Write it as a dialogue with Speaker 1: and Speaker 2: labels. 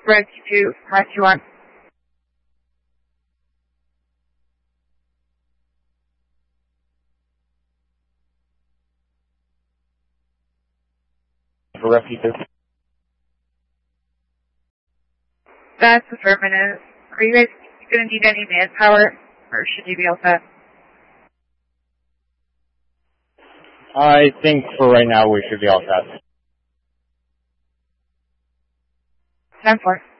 Speaker 1: Rescue 2, 521.
Speaker 2: For Rescue 2.
Speaker 1: That's affirmative. Are you guys going to need any manpower, or should you be all set?
Speaker 2: I think for right now we should be all set.
Speaker 1: 10-4.